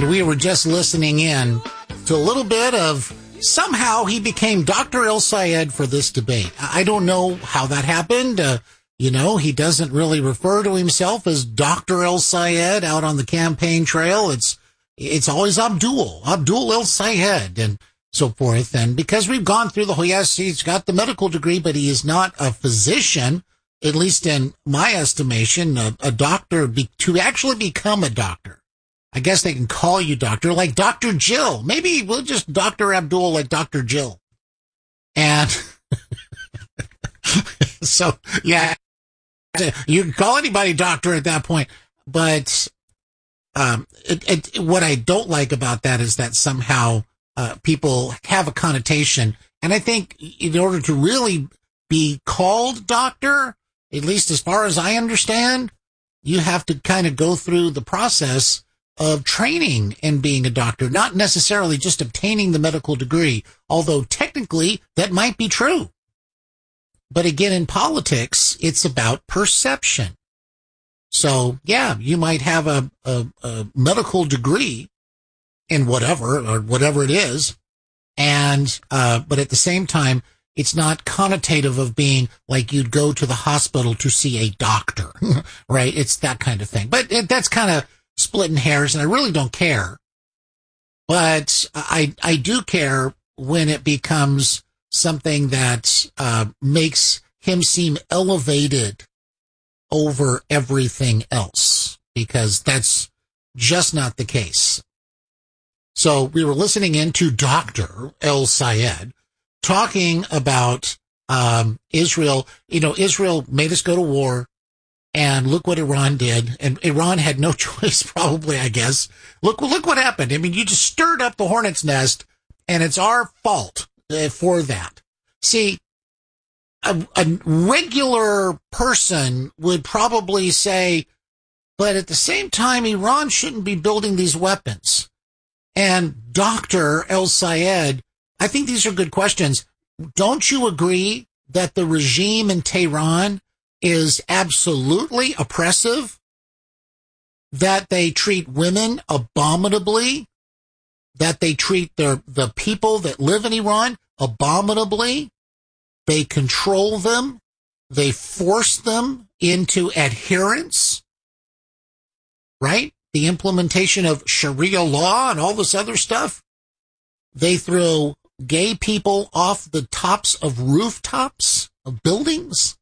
And we were just listening in to a little bit of somehow he became Dr. El-Sayed for this debate. I don't know how that happened. He doesn't really refer to himself as Dr. El-Sayed out on the campaign trail. It's always Abdul El-Sayed and so forth. And because we've gone through the whole, yes, he's got the medical degree, but he is not a physician, at least in my estimation, a doctor, to actually become a doctor. I guess they can call you doctor, like Dr. Jill. Maybe we'll just Dr. Abdul like Dr. Jill. And so, yeah, you can call anybody doctor at that point. But what I don't like about that is that somehow people have a connotation. And I think in order to really be called doctor, at least as far as I understand, you have to kind of go through the process of training and being a doctor, not necessarily just obtaining the medical degree, although technically that might be true. But again, in politics, it's about perception. So, yeah, you might have a medical degree in whatever it is, and but at the same time, it's not connotative of being like you'd go to the hospital to see a doctor, right? It's that kind of thing. But that's kind of splitting hairs, and I really don't care. But I do care when it becomes something that makes him seem elevated over everything else, because that's just not the case. So we were listening into Dr. El-Sayed talking about Israel. Israel made us go to war. And look what Iran did. And Iran had no choice, probably, I guess. Look what happened. I mean, you just stirred up the hornet's nest, and it's our fault for that. See, a regular person would probably say, but at the same time, Iran shouldn't be building these weapons. And Dr. El-Sayed, I think these are good questions. Don't you agree that the regime in Tehran is absolutely oppressive, that they treat women abominably, that they treat the people that live in Iran abominably, they control them, they force them into adherence, right? The implementation of Sharia law and all this other stuff. They throw gay people off the tops of rooftops of buildings.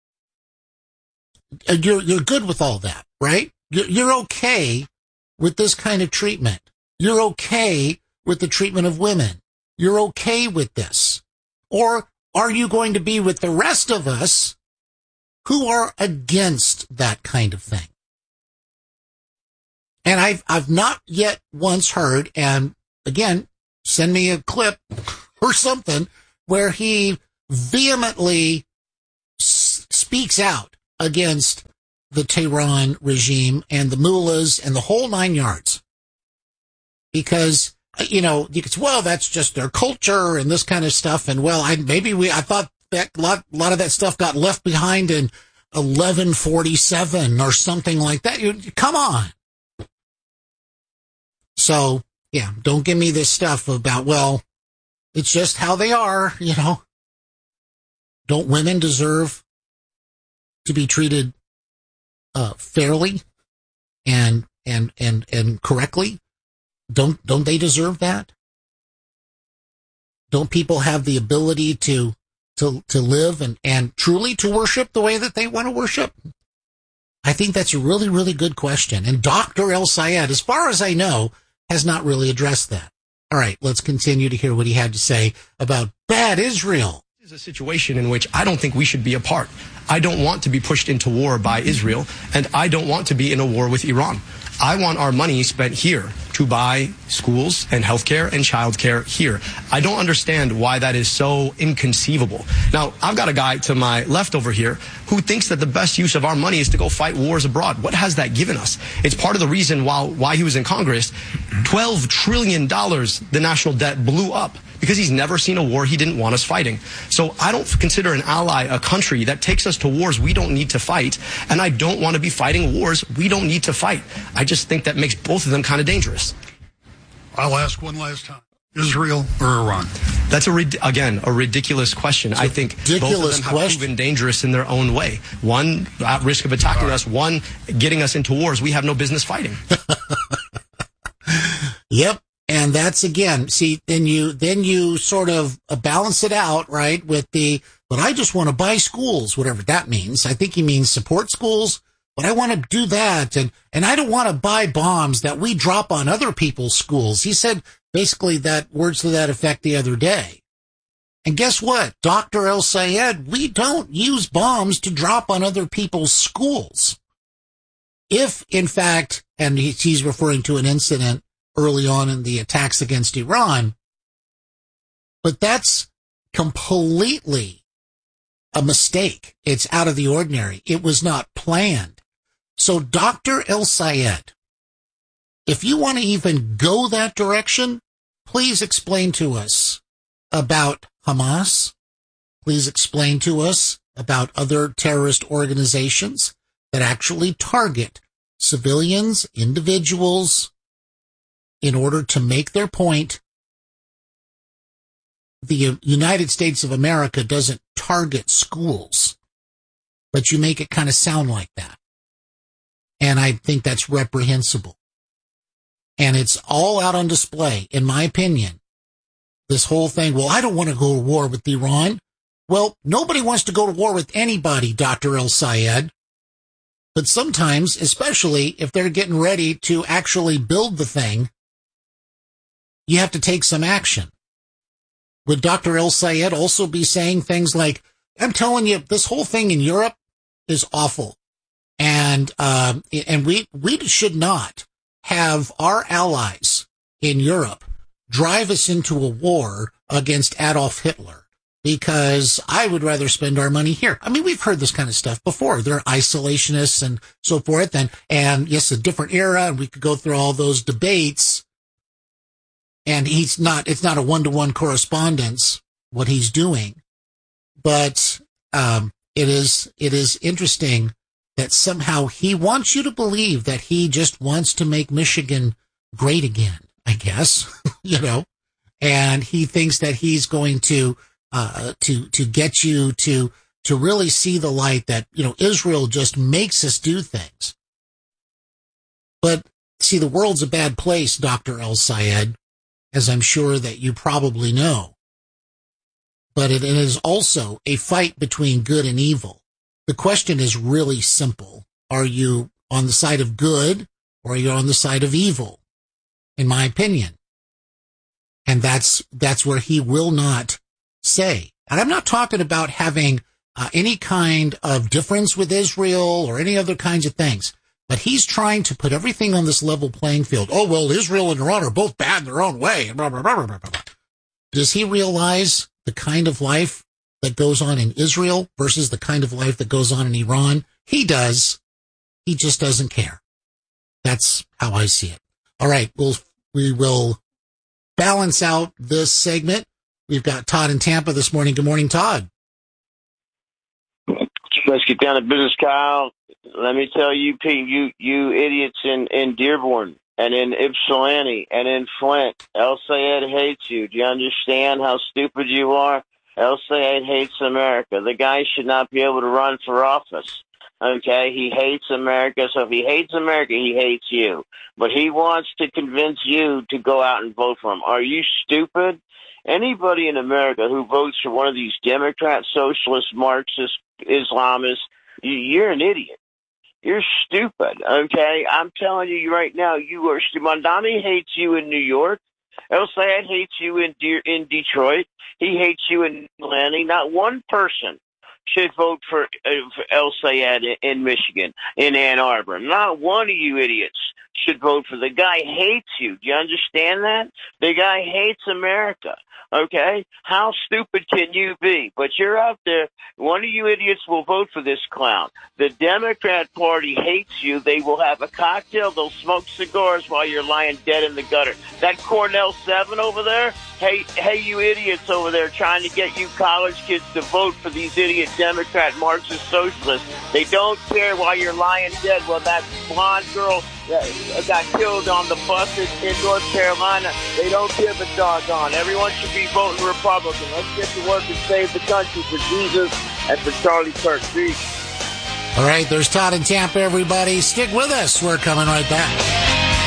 You're good with all that, right? You're okay with this kind of treatment. You're okay with the treatment of women. You're okay with this. Or are you going to be with the rest of us who are against that kind of thing? And I've not yet once heard, and again, send me a clip or something where he vehemently speaks out against the Tehran regime and the mullahs and the whole 9 yards. Because, you could say, well, that's just their culture and this kind of stuff. And well, I thought that a lot of that stuff got left behind in 1147 or something like that. Come on. So, yeah, don't give me this stuff about, well, it's just how they are, Don't women deserve to be treated fairly and correctly? Don't they deserve that? Don't people have the ability to live and truly to worship the way that they want to worship? I think that's a really, really good question. And Dr. El-Sayed, as far as I know, has not really addressed that. All right, let's continue to hear what he had to say about bad Israel. This is a situation in which I don't think we should be a part. I don't want to be pushed into war by Israel, and I don't want to be in a war with Iran. I want our money spent here to buy schools and healthcare and childcare here. I don't understand why that is so inconceivable. Now, I've got a guy to my left over here who thinks that the best use of our money is to go fight wars abroad. What has that given us? It's part of the reason why he was in Congress. $12 trillion, the national debt blew up because he's never seen a war he didn't want us fighting. So I don't consider an ally a country that takes us to wars we don't need to fight, and I don't want to be fighting wars we don't need to fight. I just think that makes both of them kind of dangerous. I'll ask one last time. Israel or Iran? That's, again, a ridiculous question. I think both of them have proven dangerous in their own way. One, at risk of attacking us. One, getting us into wars we have no business fighting. Yep. And that's, again, see, then you sort of balance it out, right, with but I just want to buy schools, whatever that means. I think he means support schools, but I want to do that. And I don't want to buy bombs that we drop on other people's schools. He said basically that words to that effect the other day. And guess what? Dr. El-Sayed, we don't use bombs to drop on other people's schools. If, in fact, and he's referring to an incident early on in the attacks against Iran, but that's completely a mistake. It's out of the ordinary. It was not planned. So Dr. El-Sayed, if you want to even go that direction, please explain to us about Hamas. Please explain to us about other terrorist organizations that actually target civilians, individuals, in order to make their point. The United States of America doesn't target schools, but you make it kind of sound like that. And I think that's reprehensible. And it's all out on display, in my opinion. This whole thing, well, I don't want to go to war with Iran. Well, nobody wants to go to war with anybody, Dr. El-Sayed. But sometimes, especially if they're getting ready to actually build the thing, you have to take some action. Would Dr. El-Sayed also be saying things like, I'm telling you, this whole thing in Europe is awful. And we should not have our allies in Europe drive us into a war against Adolf Hitler, because I would rather spend our money here. I mean, we've heard this kind of stuff before. They're isolationists and so forth. And yes, a different era, and we could go through all those debates. And it's not a one-to-one correspondence, what he's doing. But, it is interesting that somehow he wants you to believe that he just wants to make Michigan great again, I guess, and he thinks that he's going to get you to really see the light that, Israel just makes us do things. But see, the world's a bad place, Dr. El-Sayed, as I'm sure that you probably know. But it is also a fight between good and evil. The question is really simple. Are you on the side of good, or are you on the side of evil? In my opinion. And that's where he will not say. And I'm not talking about having any kind of difference with Israel or any other kinds of things. But he's trying to put everything on this level playing field. Oh, well, Israel and Iran are both bad in their own way. Blah, blah, blah, blah, blah. Does he realize the kind of life that goes on in Israel versus the kind of life that goes on in Iran? He does. He just doesn't care. That's how I see it. All right. We will balance out this segment. We've got Todd in Tampa this morning. Good morning, Todd. Let's get down to business, Kyle. Let me tell you, Pete, you idiots in Dearborn and in Ypsilanti and in Flint, El-Sayed hates you. Do you understand how stupid you are? El-Sayed hates America. The guy should not be able to run for office. Okay, he hates America. So if he hates America, he hates you. But he wants to convince you to go out and vote for him. Are you stupid? Anybody in America who votes for one of these Democrat, socialist, Marxist, Islamists, you're an idiot. You're stupid, okay? I'm telling you right now, you are stupid. Mondani hates you in New York. El-Sayed hates you in Detroit. He hates you in Atlanta. Not one person should vote for El-Sayed in Michigan, in Ann Arbor. Not one of you idiots should vote for. The guy hates you. Do you understand that? The guy hates America. Okay? How stupid can you be? But you're out there. One of you idiots will vote for this clown. The Democrat Party hates you. They will have a cocktail. They'll smoke cigars while you're lying dead in the gutter. That Cornell 7 over there Hey, you idiots over there trying to get you college kids to vote for these idiot Democrat Marxist socialists. They don't care why you're lying dead. Well, that blonde girl that got killed on the bus in North Carolina, they don't give a doggone. Everyone should be voting Republican. Let's get to work and save the country for Jesus and for Charlie Kirk. Peace. All right, there's Todd in Tampa, everybody. Stick with us. We're coming right back.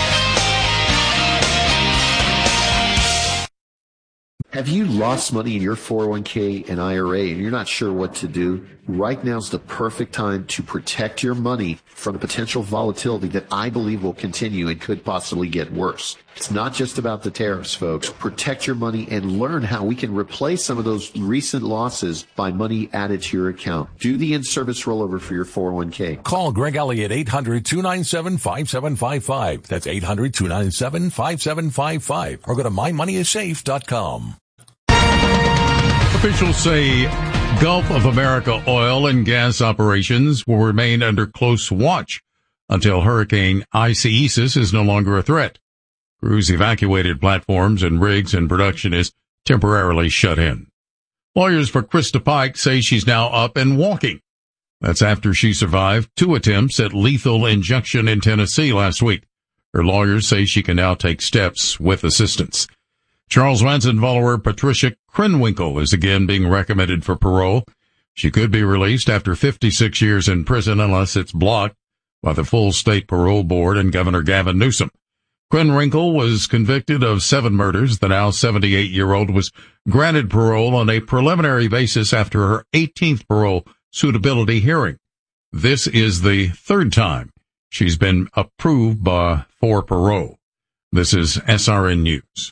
Have you lost money in your 401k and IRA and you're not sure what to do? Right now is the perfect time to protect your money from the potential volatility that I believe will continue and could possibly get worse. It's not just about the tariffs, folks. Protect your money and learn how we can replace some of those recent losses by money added to your account. Do the in-service rollover for your 401k. Call Greg Elliott 800-297-5755. That's 800-297-5755. Or go to mymoneyissafe.com. Officials say Gulf of America oil and gas operations will remain under close watch until Hurricane Isaias is no longer a threat. Crews evacuated platforms and rigs and production is temporarily shut in. Lawyers for Krista Pike say she's now up and walking. That's after she survived 2 attempts at lethal injection in Tennessee last week. Her lawyers say she can now take steps with assistance. Charles Manson follower Patricia Krenwinkel is again being recommended for parole. She could be released after 56 years in prison unless it's blocked by the full state parole board and Governor Gavin Newsom. Krenwinkel was convicted of 7 murders. The now 78-year-old was granted parole on a preliminary basis after her 18th parole suitability hearing. This is the 3rd time she's been approved for parole. This is SRN News.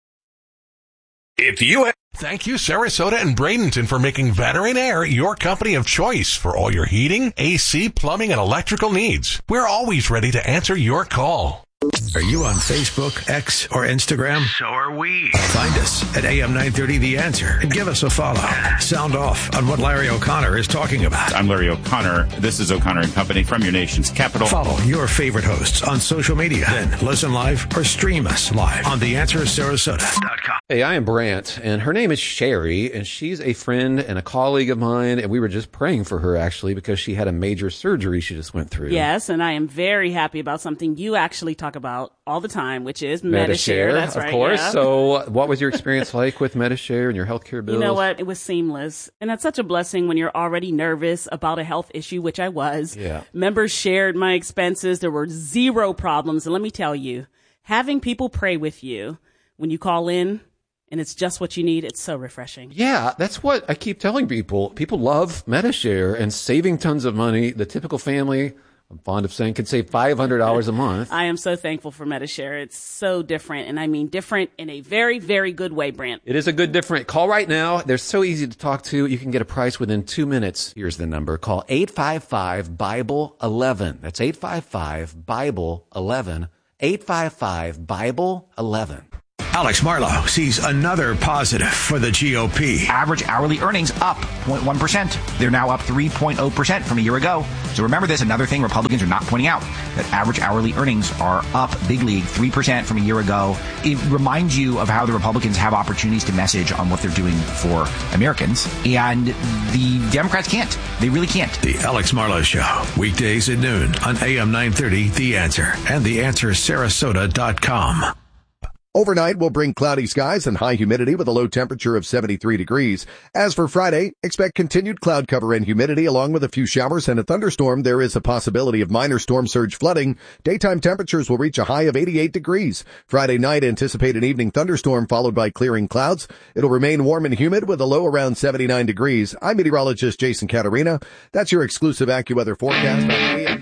Thank you, Sarasota and Bradenton, for making Veteran Air your company of choice for all your heating, AC, plumbing, and electrical needs. We're always ready to answer your call. Are you on Facebook, X, or Instagram? So are we. Find us at AM 930 The Answer and give us a follow. Sound off on what Larry O'Connor is talking about. I'm Larry O'Connor. This is O'Connor and Company from your nation's capital. Follow your favorite hosts on social media. Then listen live or stream us live on TheAnswerSarasota.com. Hey, I am Brant, and her name is Sherry, and she's a friend and a colleague of mine, and we were just praying for her, actually, because she had a major surgery she just went through. Yes, and I am very happy about something you actually talk about all the time, which is Medi-Share. That's right. Of course. Yeah. So what was your experience like with Medi-Share and your healthcare bills? You know what? It was seamless. And that's such a blessing when you're already nervous about a health issue, which I was. Yeah. Members shared my expenses. There were 0 problems. And let me tell you, having people pray with you when you call in and it's just what you need, it's so refreshing. Yeah, that's what I keep telling people. People love Medi-Share and saving tons of money. The typical family, I'm fond of saying, can save $500 a month. I am so thankful for Medi-Share. It's so different, and I mean different in a very, very good way, Brant. It is a good different. Call right now. They're so easy to talk to. You can get a price within 2 minutes. Here's the number. Call 855-BIBLE-11. That's 855-BIBLE-11. 855-BIBLE-11. Alex Marlow sees another positive for the GOP. Average hourly earnings up 0.1%. They're now up 3.0% from a year ago. So remember this, another thing Republicans are not pointing out, that average hourly earnings are up big league 3% from a year ago. It reminds you of how the Republicans have opportunities to message on what they're doing for Americans. And the Democrats can't. They really can't. The Alex Marlow Show, weekdays at noon on AM 930, The Answer, and TheAnswerSarasota.com. Overnight will bring cloudy skies and high humidity with a low temperature of 73 degrees. As for Friday, expect continued cloud cover and humidity along with a few showers and a thunderstorm. There is a possibility of minor storm surge flooding. Daytime temperatures will reach a high of 88 degrees. Friday night, anticipate an evening thunderstorm followed by clearing clouds. It'll remain warm and humid with a low around 79 degrees. I'm meteorologist Jason Caterina. That's your exclusive AccuWeather forecast on AM.